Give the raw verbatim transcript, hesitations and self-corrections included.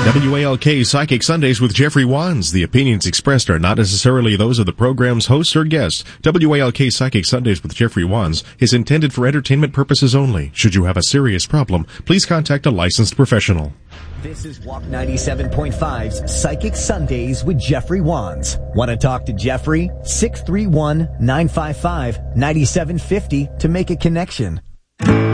W A L K Psychic Sundays with Jeffrey Wands. The opinions expressed are not necessarily those of the program's hosts or guests. W A L K Psychic Sundays with Jeffrey Wands is intended for entertainment purposes only. Should you have a serious problem, please contact a licensed professional. This is Walk ninety-seven point five's Psychic Sundays with Jeffrey Wands. Want to talk to Jeffrey? six three one, nine five five, nine seven five zero to make a connection.